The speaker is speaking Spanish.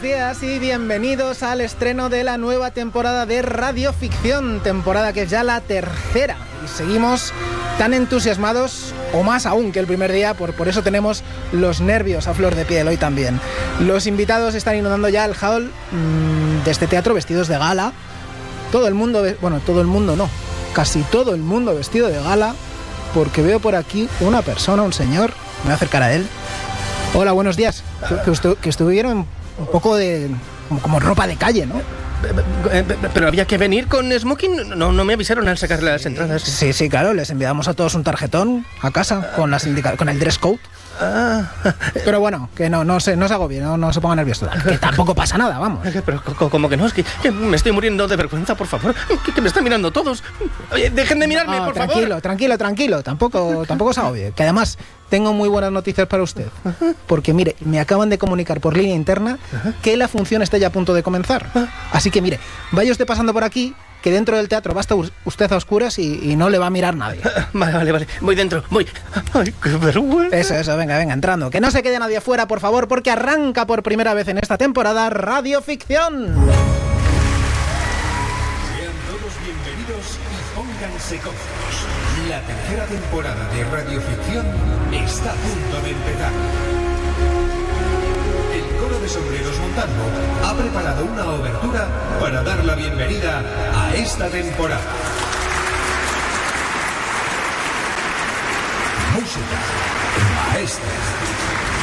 días y bienvenidos al estreno de la nueva temporada de Radioficción, temporada que es ya la tercera y seguimos tan entusiasmados o más aún que el primer día, por eso tenemos los nervios a flor de piel hoy también. Los invitados están inundando ya el hall de este teatro vestidos de gala, todo el mundo, bueno, todo el mundo no, casi todo el mundo vestido de gala, porque veo por aquí una persona, un señor, me voy a acercar a él. Hola, buenos días. Que estuvieron un poco de... como ropa de calle, ¿no? Pero había que venir con smoking. No me avisaron al sacar las entradas. Sí, claro. Les enviamos a todos un tarjetón a casa con el dress code. Pero bueno, que no se agobien, no se pongan nerviosos. Que tampoco pasa nada, vamos. Pero como que no, es que me estoy muriendo de vergüenza, por favor. Que me están mirando todos. Oye, dejen de mirarme, por favor. Tranquilo. Tampoco se agobie. Que además tengo muy buenas noticias para usted. Porque mire, me acaban de comunicar por línea interna que la función está ya a punto de comenzar. Así que mire, vaya usted pasando por aquí, que dentro del teatro va a estar usted a oscuras y no le va a mirar nadie. Vale. Voy dentro, voy. Ay, qué vergüenza. Eso, venga, entrando. Que no se quede nadie afuera, por favor, porque arranca por primera vez en esta temporada Radioficción. Sean todos bienvenidos y pónganse cómodos. La tercera temporada de Radioficción está a punto de empezar. El coro de sombreros montando ha preparado una obertura para dar la bienvenida a esta temporada. Música maestra.